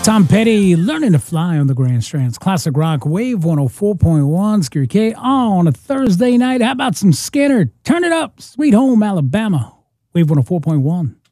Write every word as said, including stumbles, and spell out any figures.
Tom Petty, Learning to Fly on the Grand Strands. Classic Rock, Wave one oh four point one, Scary K on a Thursday night. How about some Skinner? Turn it up, Sweet Home Alabama, Wave one oh four point one.